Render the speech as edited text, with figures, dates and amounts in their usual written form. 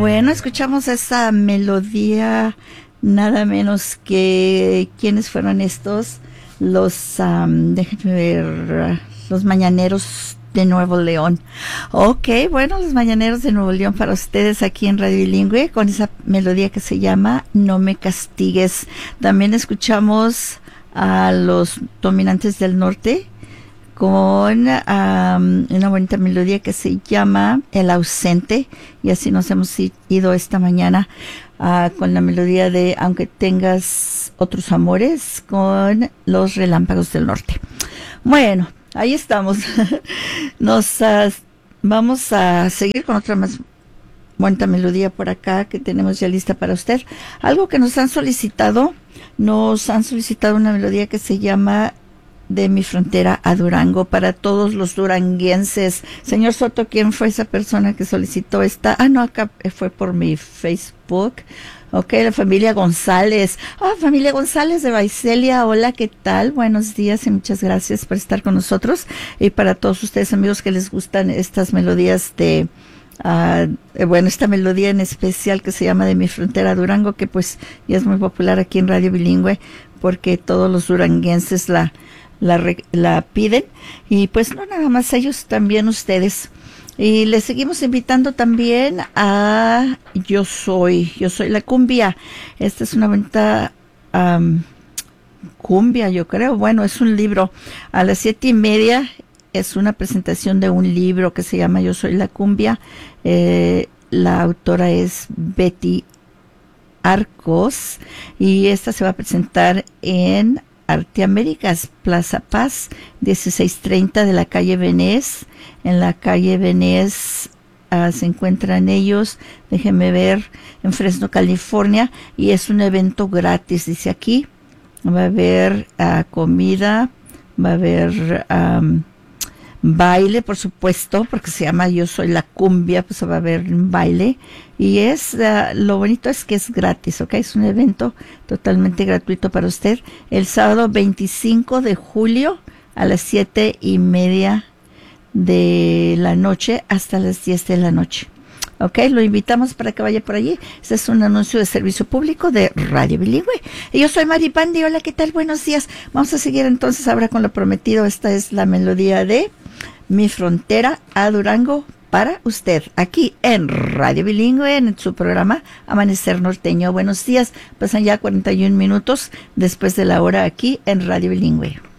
Bueno, escuchamos esa melodía, nada menos que, ¿quiénes fueron estos? Déjenme ver, los Mañaneros de Nuevo León. Ok, bueno, los Mañaneros de Nuevo León para ustedes aquí en Radio Bilingüe, con esa melodía que se llama No me castigues. También escuchamos a los Dominantes del Norte, con una bonita melodía que se llama El Ausente, y así nos hemos ido esta mañana con la melodía de Aunque tengas otros amores, con los Relámpagos del Norte. Bueno, ahí estamos. Vamos a seguir con otra más bonita melodía por acá que tenemos ya lista para usted. Algo que nos han solicitado una melodía que se llama De mi frontera a Durango, para todos los duranguenses. Señor Soto, ¿quién fue esa persona que solicitó esta? No, acá fue por mi Facebook. Ok, la familia González. Familia González de Baicelia, hola, ¿qué tal? Buenos días y muchas gracias por estar con nosotros. Y para todos ustedes, amigos, que les gustan estas melodías de... esta melodía en especial que se llama De mi frontera a Durango, que pues ya es muy popular aquí en Radio Bilingüe, porque todos los duranguenses la piden, y pues no nada más ellos, también ustedes. Y les seguimos invitando también a Yo Soy la Cumbia. Esta es una bonita cumbia, yo creo. Bueno, es un libro. A las 7:30 es una presentación de un libro que se llama Yo Soy la Cumbia. La autora es Betty Arcos, y esta se va a presentar en Arte Américas, Plaza Paz, 1630 de la calle Benés. En la calle Benés se encuentran ellos, déjenme ver, en Fresno, California, y es un evento gratis, dice aquí. Va a haber comida, va a haber baile, por supuesto, porque se llama Yo Soy la Cumbia, pues va a haber un baile, y lo bonito es que es gratis, ¿ok? Es un evento totalmente gratuito para usted, el sábado 25 de julio a las 7:30 de la noche hasta las 10 de la noche. Ok, lo invitamos para que vaya por allí. Este es un anuncio de servicio público de Radio Bilingüe. Y yo soy Mari Pandi, hola, ¿qué tal? Buenos días. Vamos a seguir entonces ahora con lo prometido. Esta es la melodía de Mi Frontera a Durango para usted, aquí en Radio Bilingüe, en su programa Amanecer Norteño. Buenos días, pasan ya 41 minutos después de la hora aquí en Radio Bilingüe.